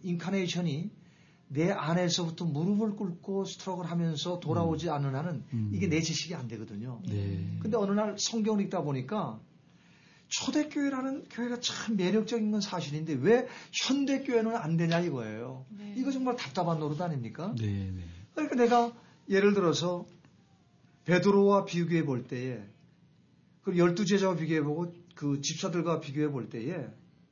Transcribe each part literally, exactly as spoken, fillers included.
인카네이션이 내 안에서부터 무릎을 꿇고 스트럭을 하면서 돌아오지 음. 않는 한은 음. 이게 내 지식이 안 되거든요. 네. 근데 어느 날 성경을 읽다 보니까 초대교회라는 교회가 참 매력적인 건 사실인데 왜 현대교회는 안 되냐 이거예요. 네. 이거 정말 답답한 노릇 아닙니까? 네, 네. 그러니까 내가 예를 들어서 베드로와 비교해 볼 때에 그 열두 제자와 비교해 보고 그 집사들과 비교해 볼 때에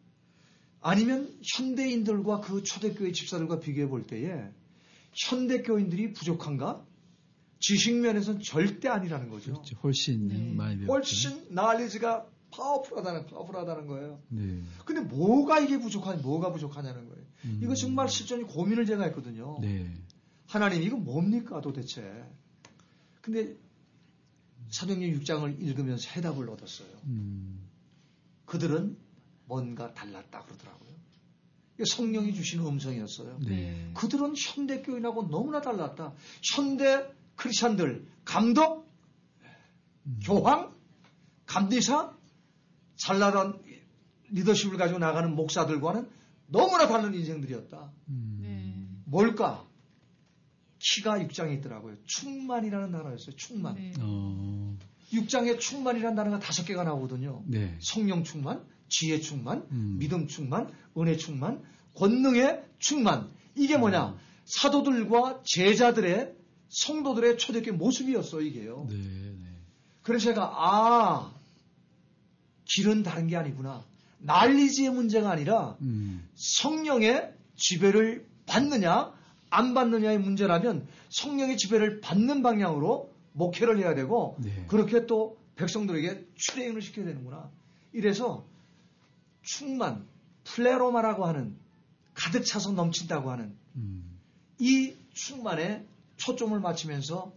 아니면 현대인들과 그 초대교회 집사들과 비교해 볼 때에 현대교인들이 부족한가? 지식면에서는 절대 아니라는 거죠. 그렇죠. 훨씬 네. 많이 배웠죠. 훨씬 나리지가 파워풀하다는, 파워풀하다는 거예요. 네. 근데 뭐가 이게 부족하냐, 뭐가 부족하냐는 거예요. 음. 이거 정말 실전이 고민을 제가 했거든요. 네. 하나님, 이거 뭡니까 도대체? 근데 사도행전 육 장을 읽으면서 해답을 얻었어요. 음. 그들은 뭔가 달랐다 그러더라고요. 성령이 주신 음성이었어요. 네. 그들은 현대교인하고 너무나 달랐다. 현대 크리스찬들, 감독, 음. 교황, 감리사, 잘나간 리더십을 가지고 나가는 목사들과는 너무나 다른 인생들이었다. 음. 네. 뭘까? 키가 육 장에 있더라고요. 충만이라는 단어였어요. 충만. 네. 어. 육 장에 충만이라는 단어가 다섯 개가 나오거든요. 네. 성령 충만, 지혜 충만, 음. 믿음 충만, 은혜 충만, 권능의 충만. 이게 뭐냐? 음. 사도들과 제자들의 성도들의 초대교회 모습이었어 이게요. 네, 네. 그래서 제가 아 길은 다른 게 아니구나. 난리지의 문제가 아니라 음. 성령의 지배를 받느냐 안 받느냐의 문제라면 성령의 지배를 받는 방향으로 목회를 해야 되고 네. 그렇게 또 백성들에게 출애인을 시켜야 되는구나. 이래서 충만, 플레로마라고 하는 가득 차서 넘친다고 하는 음. 이 충만에 초점을 맞추면서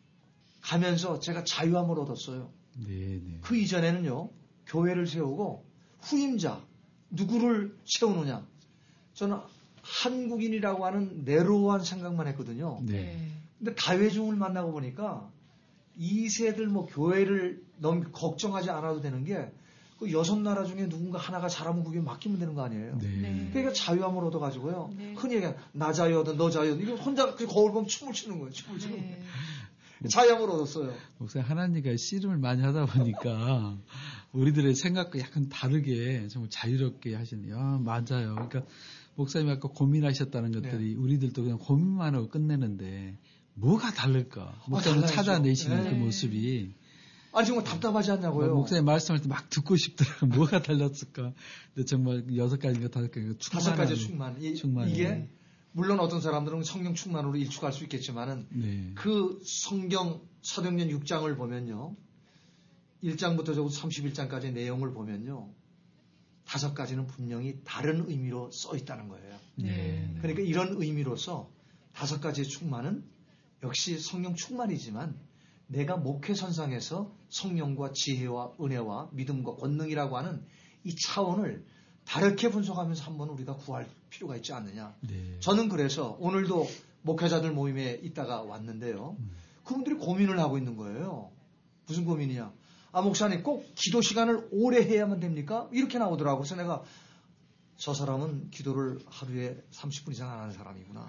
가면서 제가 자유함을 얻었어요. 네, 네. 그 이전에는요. 교회를 세우고 후임자 누구를 세우느냐. 저는 한국인이라고 하는 내로한 생각만 했거든요. 네. 근데 다회중을 만나고 보니까 이 세들 뭐 교회를 너무 걱정하지 않아도 되는 게 그 여섯 나라 중에 누군가 하나가 잘하면 그게 맡기면 되는 거 아니에요. 네. 네. 그러니까 자유함을 얻어가지고요. 네. 흔히 얘기하는 나 자유하든 너 자유하든 이거 혼자 그 거울 보면 춤을 추는 거예요. 춤을 추는 네. 거예요. 자유함을 얻었어요. 목사님 하나님과 씨름을 많이 하다 보니까 우리들의 생각과 약간 다르게 정말 자유롭게 하시네요. 아, 맞아요. 그러니까 목사님이 아까 고민하셨다는 것들이 네. 우리들도 그냥 고민만 하고 끝내는데 뭐가 다를까? 목사님 아, 찾아내시는 네. 그 모습이 아니 정말 답답하지 않냐고요. 목사님 말씀할 때 막 듣고 싶더라고요. 뭐가 달랐을까? 근데 정말 여섯 가지인가 다섯 가지인가 다섯 가지 충만. 이, 충만. 이게 물론 어떤 사람들은 성령 충만으로 일축할 수 있겠지만은 네. 그 성경 사도행전 육 장을 보면요. 일 장부터 적어도 삼십일 장까지의 내용을 보면요. 다섯 가지는 분명히 다른 의미로 써 있다는 거예요. 네. 그러니까 이런 의미로서 다섯 가지의 충만은 역시 성령 충만이지만 내가 목회선상에서 성령과 지혜와 은혜와 믿음과 권능이라고 하는 이 차원을 다르게 분석하면서 한번 우리가 구할 필요가 있지 않느냐. 네. 저는 그래서 오늘도 목회자들 모임에 있다가 왔는데요. 음. 그분들이 고민을 하고 있는 거예요. 무슨 고민이냐. 아, 목사님 꼭 기도 시간을 오래 해야만 됩니까? 이렇게 나오더라고요. 그래서 내가 저 사람은 기도를 하루에 삼십 분 이상 안 하는 사람이구나.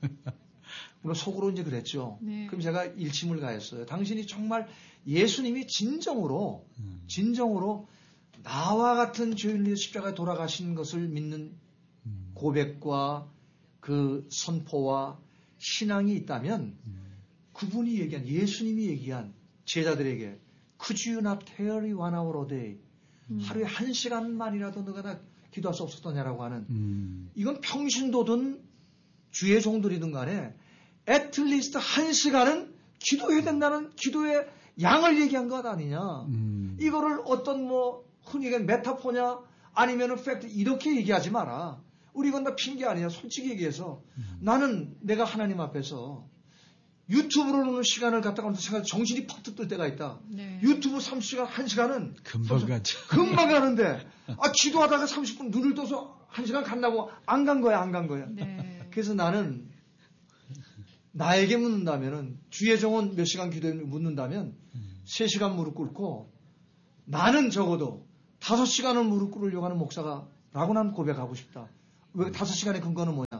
물론 속으로 이제 그랬죠. 네. 그럼 제가 일침을 가했어요. 당신이 정말 예수님이 진정으로, 음. 진정으로 나와 같은 죄인을 위해 십자가에 돌아가신 것을 믿는 음. 고백과 그 선포와 신앙이 있다면 음. 그분이 얘기한, 예수님이 얘기한 제자들에게 Could you not tarry one hour a day? 음. 하루에 한 시간만이라도 너가 다 기도할 수 없었더냐라고 하는 음. 이건 평신도든 주의 종들이든 간에 at least 한 시간은 기도해야 된다는 기도의 양을 얘기한 것 아니냐. 음. 이거를 어떤 뭐 흔히 얘기하는 메타포냐 아니면은 팩트 이렇게 얘기하지 마라. 우리 이건 다 핑계 아니야. 솔직히 얘기해서 음. 나는 내가 하나님 앞에서 유튜브로는 시간을 갖다가 생각 정신이 팍 뜰 때가 있다. 네. 유튜브 삼십 시간, 한 시간은 금방 가죠. 금방 가는데 아 기도하다가 삼십 분 눈을 떠서 한 시간 간다고 안 간 거야, 안 간 거야. 네. 그래서 나는 나에게 묻는다면은 주의 종은 몇 시간 기도에 묻는다면 음. 세 시간 무릎 꿇고 나는 적어도 다섯 시간은 무릎 꿇으려고 하는 목사가 라고 난 고백하고 싶다. 왜 다섯 시간의 근거는 뭐냐?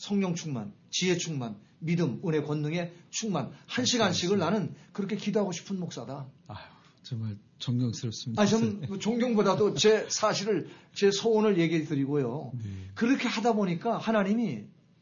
성령 충만, 지혜 충만, 믿음, 은혜, 권능의 충만 한 시간씩을 나는 그렇게 기도하고 싶은 목사다. 아유, 정말 존경스럽습니다. 아, 저는 존경보다도 제 사실을, 제 소원을 얘기해 드리고요. 네. 그렇게 하다 보니까 하나님이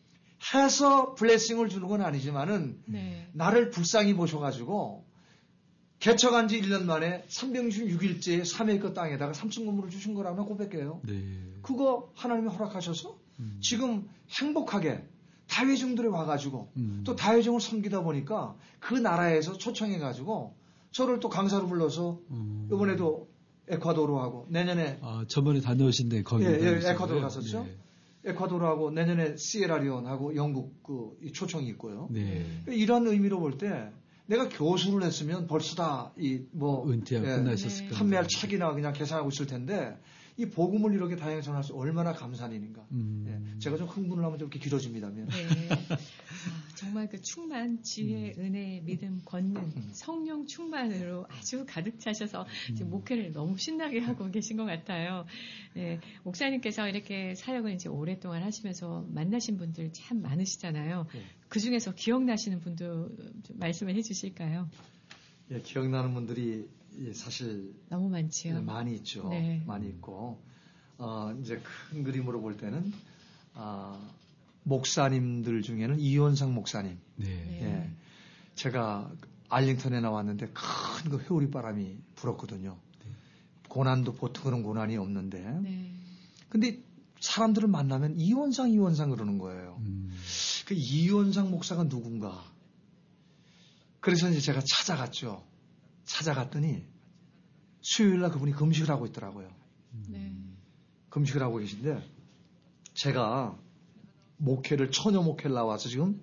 해서 블레싱을 주는 건 아니지만은 네. 나를 불쌍히 보셔가지고 개척한 지 일 년 만에 삼백육십육 일째 삼 회의 그 땅에다가 삼 층 건물을 주신 거라면 고백해요. 네. 그거 하나님이 허락하셔서 음. 지금 행복하게 다회중들이 와가지고 음. 또 다회중을 섬기다 보니까 그 나라에서 초청해가지고 저를 또 강사로 불러서 음. 이번에도 에콰도르 하고 내년에 아 저번에 다녀오신데 거기 예, 예, 에콰도르 갔었죠. 네. 에콰도르하고 내년에 시에라리온하고 영국 그 초청이 있고요. 네. 이런 의미로 볼 때 내가 교수를 했으면 벌써 다 이 뭐 은퇴하고 예, 끝나셨을 거예요. 판매할 책이나 그냥 계산하고 있을 텐데 이 복음을 이렇게 다양하게 전할 수 얼마나 감사한 일인가. 음. 예, 제가 좀 흥분을 하면 좀 이렇게 길어집니다면. 네. 아, 정말 그 충만, 지혜, 음. 은혜, 믿음, 권능, 음. 성령 충만으로 아주 가득 차셔서 지금 목회를 너무 신나게 하고 계신 것 같아요. 네, 목사님께서 이렇게 사역을 이제 오랫동안 하시면서 만나신 분들 참 많으시잖아요. 네. 그 중에서 기억나시는 분도 좀 말씀을 해주실까요? 예, 기억나는 분들이 사실 너무 많지요. 많이 있죠. 네. 많이 있고 어, 이제 큰 그림으로 볼 때는 어, 목사님들 중에는 이원상 목사님. 네. 예, 제가 알링턴에 나왔는데 큰 그 회오리 바람이 불었거든요. 네. 고난도 보통 그런 고난이 없는데. 네. 근데 사람들을 만나면 이원상 이원상 그러는 거예요. 음. 그 이원상 목사가 누군가. 그래서 이제 제가 찾아갔죠. 찾아갔더니 수요일날 그분이 금식을 하고 있더라고요. 네. 금식을 하고 계신데 제가 목회를 처녀 목회를 나와서 지금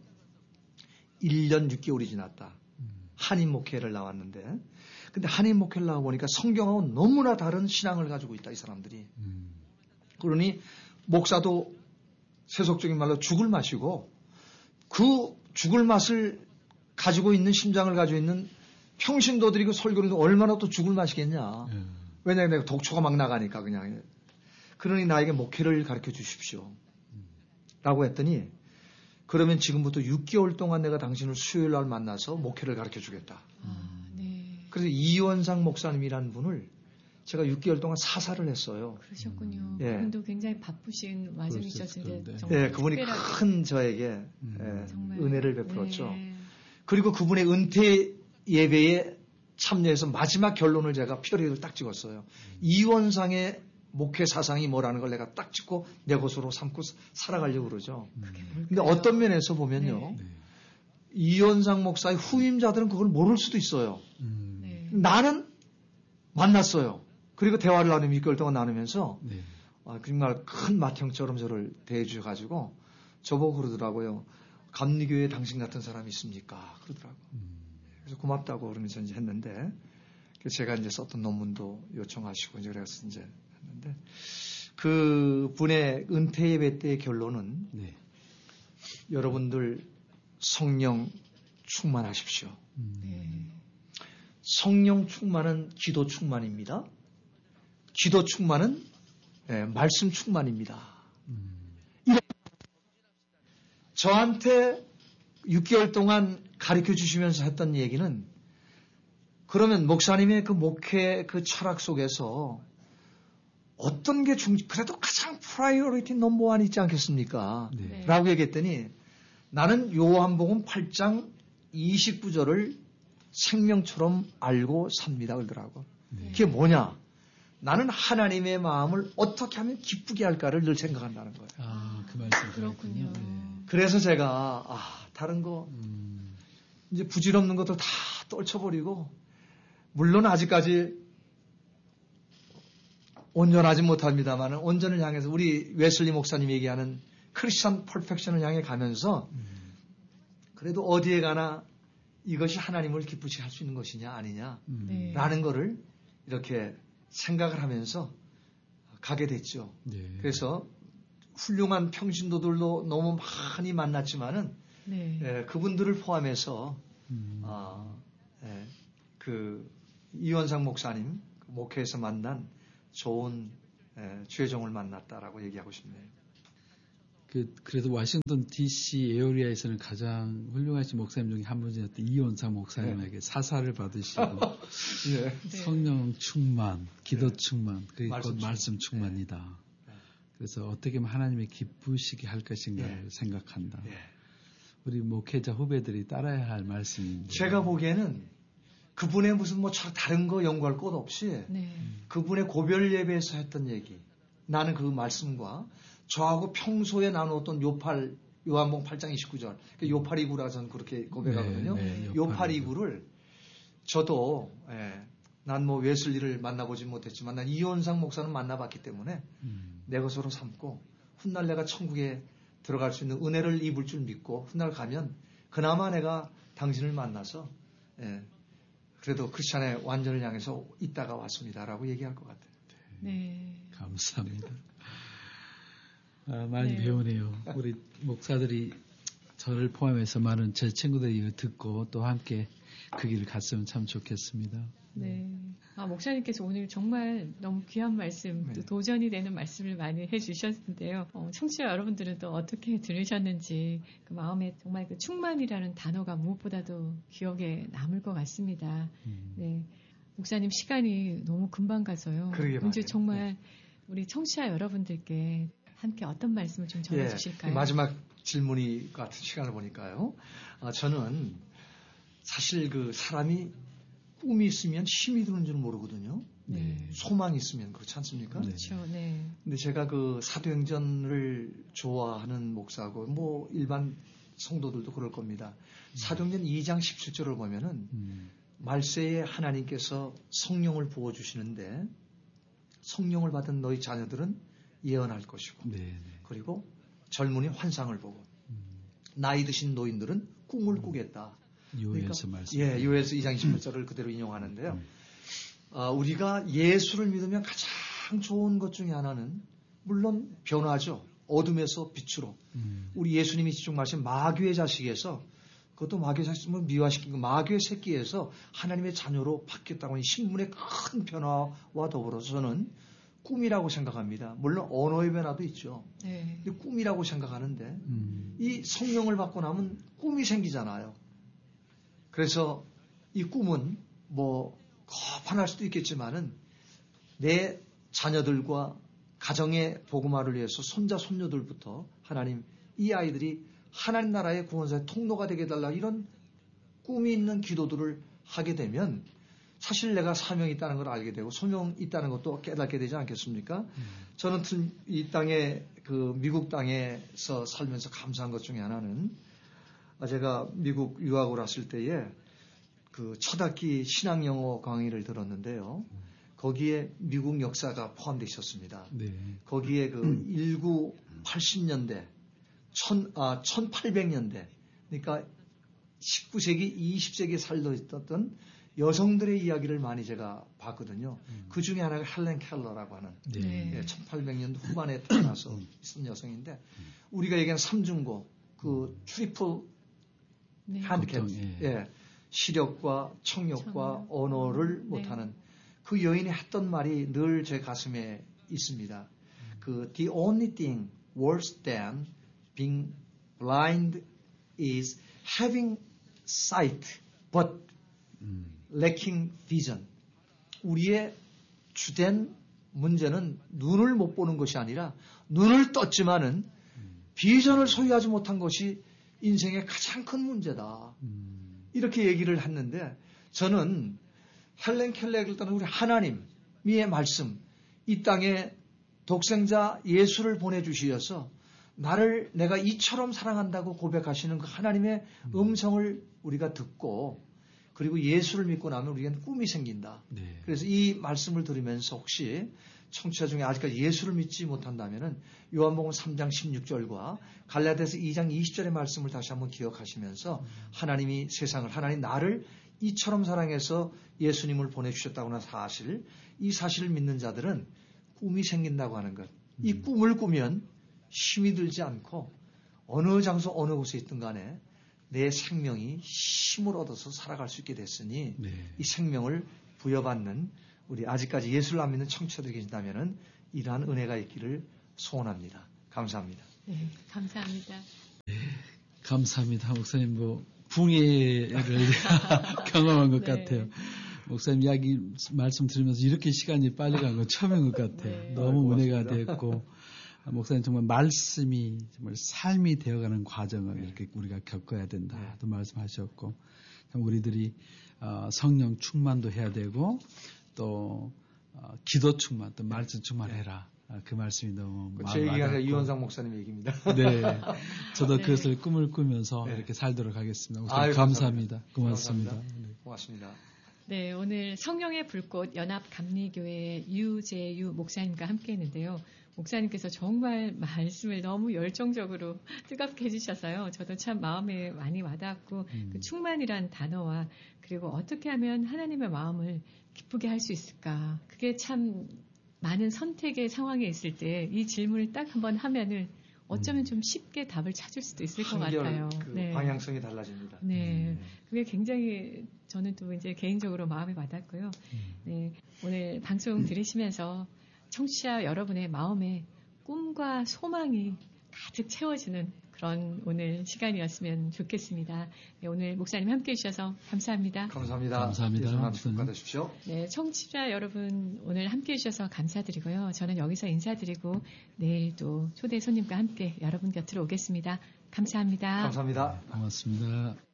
일 년 육 개월이 지났다. 한인 목회를 나왔는데 근데 한인 목회를 나와 보니까 성경하고 너무나 다른 신앙을 가지고 있다 이 사람들이. 그러니 목사도 세속적인 말로 죽을 마시고 그 죽을 맛을 가지고 있는 심장을 가지고 있는 평신도들이 그 설교를 얼마나 또 죽을 마시겠냐. 음. 왜냐하면 내가 독초가 막 나가니까 그냥. 그러니 나에게 목회를 가르쳐 주십시오. 음. 라고 했더니 그러면 지금부터 육 개월 동안 내가 당신을 수요일 날 만나서 목회를 가르쳐 주겠다. 아, 네. 그래서 이원상 목사님이라는 분을 제가 육 개월 동안 사사를 했어요. 그러셨군요. 음. 예. 그분도 굉장히 바쁘신 와중이셨는데 정말 예, 그분이 특별하게. 큰 저에게 음. 예, 은혜를 베풀었죠. 네. 그리고 그분의 은퇴 예배에 참여해서 마지막 결론을 제가 표리를 딱 찍었어요. 음. 이원상의 목회 사상이 뭐라는 걸 내가 딱 찍고 내 것으로 삼고 살아가려고 그러죠. 그런데 음. 어떤 면에서 보면요. 네. 이원상 목사의 후임자들은 그걸 모를 수도 있어요. 음. 네. 나는 만났어요. 그리고 대화를 나누면 육 개월 동안 나누면서 네. 아, 정말 큰 맏형처럼 저를 대해 주셔가지고 저보고 그러더라고요. 감리교회에 당신 같은 사람이 있습니까? 그러더라고요. 음. 그래서 고맙다고 그러면서 이제 했는데, 제가 이제 썼던 논문도 요청하시고, 이제 그래서 이제 했는데, 그 분의 은퇴 예배 때의 결론은, 네. 여러분들 성령 충만하십시오. 음. 네. 성령 충만은 기도 충만입니다. 기도 충만은 네, 말씀 충만입니다. 음. 저한테 육 개월 동안 가르쳐 주시면서 했던 얘기는 그러면 목사님의 그 목회 그 철학 속에서 어떤 게 중, 그래도 가장 프라이어리티 넘버원 있지 않겠습니까? 네. 라고 얘기했더니 나는 요한복음 팔 장 이십구 절을 생명처럼 알고 삽니다. 그러더라고. 네. 그게 뭐냐? 나는 하나님의 마음을 어떻게 하면 기쁘게 할까를 늘 생각한다는 거예요. 아, 그 말씀. 그렇군요. 네. 그래서 제가, 아, 다른 거, 음. 이제 부질없는 것도 다 떨쳐버리고, 물론 아직까지 온전하지 못합니다만, 온전을 향해서 우리 웨슬리 목사님이 얘기하는 크리스천 퍼펙션을 향해 가면서, 음. 그래도 어디에 가나 이것이 하나님을 기쁘시게 할 수 있는 것이냐, 아니냐, 네. 라는 거를 이렇게 생각을 하면서 가게 됐죠. 네. 그래서 훌륭한 평신도들도 너무 많이 만났지만은 네. 예, 그분들을 포함해서 음. 어, 예, 그 이원상 목사님 목회에서 만난 좋은 예, 주혜종을 만났다라고 얘기하고 싶네요. 그, 그래도 워싱턴 디씨 에어리아에서는 가장 훌륭하신 목사님 중에 한 분이었던 이원상 목사님에게 네. 사사를 받으시고 네. 성령 충만, 기도 네. 충만, 그게 곧 말씀 충만이다. 네. 그래서 어떻게 하면 하나님의 기쁘시게 할 것인가를 네. 생각한다. 네. 우리 목회자 후배들이 따라야 할 말씀인데. 제가 보기에는 그분의 무슨 뭐 다른 거 연구할 것 없이 네. 그분의 고별 예배에서 했던 얘기, 나는 그 말씀과 저하고 평소에 나누었던 요팔, 요한복음 팔 장 이십구 절, 요팔이구라 저는 그렇게 고백하거든요. 네, 네, 요팔이구를 저도, 예, 난 뭐 웨슬리를 만나보지 못했지만 난 이원상 목사는 만나봤기 때문에 음. 내 것으로 삼고 훗날 내가 천국에 들어갈 수 있는 은혜를 입을 줄 믿고 훗날 가면 그나마 내가 당신을 만나서, 예, 그래도 크리스찬의 완전을 향해서 있다가 왔습니다라고 얘기할 것 같아요. 네. 감사합니다. 아, 많이 네. 배우네요. 우리 목사들이 저를 포함해서 많은 제 친구들이 듣고 또 함께 그 길을 갔으면 참 좋겠습니다. 네. 아, 목사님께서 오늘 정말 너무 귀한 말씀, 네. 또 도전이 되는 말씀을 많이 해주셨는데요. 어, 청취자 여러분들은 또 어떻게 들으셨는지 그 마음에 정말 그 충만이라는 단어가 무엇보다도 기억에 남을 것 같습니다. 음. 네. 목사님 시간이 너무 금방 가서요. 이제 정말 우리 청취자 여러분들께 함께 어떤 말씀을 좀 전해주실까요? 예, 마지막 질문이 같은 시간을 보니까요. 어, 저는 사실 그 사람이 꿈이 있으면 힘이 드는 줄 모르거든요. 네. 소망이 있으면 그렇지 않습니까? 그렇죠. 네. 근데 제가 그 사도행전을 좋아하는 목사고 뭐 일반 성도들도 그럴 겁니다. 음. 사도행전 이 장 십칠 절을 보면은 음. 말세에 하나님께서 성령을 부어주시는데 성령을 받은 너희 자녀들은 예언할 것이고 네네. 그리고 젊은이 환상을 보고 음. 나이 드신 노인들은 꿈을 음. 꾸겠다. 요엘서 말씀. 예, 요엘서 이 장 이십팔 절을 그대로 인용하는데요. 음. 어, 우리가 예수를 믿으면 가장 좋은 것 중에 하나는 물론 변화죠. 어둠에서 빛으로. 음. 우리 예수님이 지금 말씀 마귀의 자식에서 그것도 마귀의 자식을 미화시킨 마귀의 새끼에서 하나님의 자녀로 바뀌었다고 하는 신분의 큰 변화와 더불어서 저는 꿈이라고 생각합니다. 물론 언어의 변화도 있죠. 네. 근데 꿈이라고 생각하는데 음. 이 성령을 받고 나면 꿈이 생기잖아요. 그래서 이 꿈은 뭐 거판할 수도 있겠지만은 내 자녀들과 가정의 복음화를 위해서 손자 손녀들부터 하나님 이 아이들이 하나님 나라의 구원사의 통로가 되게 해달라 이런 꿈이 있는 기도들을 하게 되면 사실 내가 사명이 있다는 걸 알게 되고 소명이 있다는 것도 깨닫게 되지 않겠습니까? 음. 저는 이 땅에 그 미국 땅에서 살면서 감사한 것 중에 하나는 제가 미국 유학을 왔을 때에 그 첫 학기 신학 영어 강의를 들었는데요. 거기에 미국 역사가 포함되어 있었습니다. 네. 거기에 그 천구백팔십 년대, 천, 아, 천팔백 년대, 그러니까 십구 세기, 이십 세기에 살고 있었던 여성들의 이야기를 많이 제가 봤거든요. 음. 그 중에 하나가 헬렌 켈러라고 하는 네. 예, 천팔백 년도 후반에 태어나서 있었던 여성인데 음. 우리가 얘기하는 삼중고, 그 트리플 네. 핸디캡, 예. 예, 시력과 청력과 청력. 언어를 네. 못하는 그 여인이 했던 말이 늘 제 가슴에 있습니다. 음. 그 The only thing worse than being blind is having sight but 음. lacking vision. 우리의 주된 문제는 눈을 못 보는 것이 아니라 눈을 떴지만은 음. 비전을 소유하지 못한 것이 인생의 가장 큰 문제다. 음. 이렇게 얘기를 했는데 저는 헬렌 켈러를 따른 우리 하나님의 말씀, 이 땅에 독생자 예수를 보내주시어서 나를 내가 이처럼 사랑한다고 고백하시는 그 하나님의 음성을 우리가 듣고 그리고 예수를 믿고 나면 우리에겐 꿈이 생긴다. 네. 그래서 이 말씀을 들으면서 혹시 청취자 중에 아직까지 예수를 믿지 못한다면은 요한복음 삼 장 십육 절과 갈라디아서 이 장 이십 절의 말씀을 다시 한번 기억하시면서 음. 하나님이 세상을, 하나님 나를 이처럼 사랑해서 예수님을 보내주셨다고 하는 사실, 이 사실을 믿는 자들은 꿈이 생긴다고 하는 것. 음. 이 꿈을 꾸면 힘이 들지 않고 어느 장소 어느 곳에 있든 간에 내 생명이 힘을 얻어서 살아갈 수 있게 됐으니 네. 이 생명을 부여받는 우리 아직까지 예수를 안 믿는 청취자들이 계신다면 이러한 은혜가 있기를 소원합니다. 감사합니다. 네, 감사합니다. 네, 감사합니다. 목사님 뭐 붕해를 경험한 것 네. 같아요. 목사님 이야기 말씀 들으면서 이렇게 시간이 빨리 간 건 처음인 것 같아요. 네. 너무 네, 은혜가 됐고 목사님 정말 말씀이 정말 삶이 되어가는 과정을 네. 이렇게 우리가 겪어야 된다. 네. 또 말씀하셨고 우리들이 어, 성령 충만도 해야 되고 또 어, 기도 충만, 또 말씀 충만해라. 네. 그 말씀이 너무 제 얘기가 아니라 이원상 목사님 얘기입니다. 네, 저도 네. 그것을 꿈을 꾸면서 네. 이렇게 살도록 하겠습니다. 목사님 아유, 감사합니다. 감사합니다. 고맙습니다. 감사합니다. 네. 고맙습니다. 네, 오늘 성령의 불꽃 연합감리교회 유재유 목사님과 함께했는데요. 목사님께서 정말 말씀을 너무 열정적으로 뜨겁게 해주셔서요. 저도 참 마음에 많이 와닿았고 음. 그 충만이란 단어와 그리고 어떻게 하면 하나님의 마음을 기쁘게 할 수 있을까. 그게 참 많은 선택의 상황에 있을 때 이 질문을 딱 한번 하면은 어쩌면 좀 쉽게 답을 찾을 수도 있을 것 같아요. 그 네. 방향성이 달라집니다. 네. 그게 굉장히 저는 또 이제 개인적으로 마음에 와닿고요. 네. 오늘 방송 들으시면서 청취자 여러분의 마음에 꿈과 소망이 가득 채워지는 그런 오늘 시간이었으면 좋겠습니다. 네, 오늘 목사님 함께 해주셔서 감사합니다. 감사합니다. 감사합니다. 예수 받으십시오. 네, 청취자 여러분 오늘 함께 해주셔서 감사드리고요. 저는 여기서 인사드리고 내일 또 초대 손님과 함께 여러분 곁으로 오겠습니다. 감사합니다. 감사합니다. 고맙습니다.